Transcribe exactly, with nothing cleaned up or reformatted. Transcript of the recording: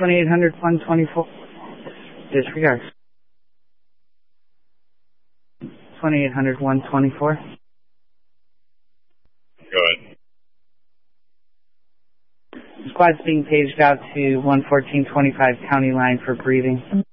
twenty-eight hundred, one twenty-four. Disregard. twenty-eight hundred, one twenty-four. Go ahead. Squad's being paged out to one fourteen twenty-five county line for breathing.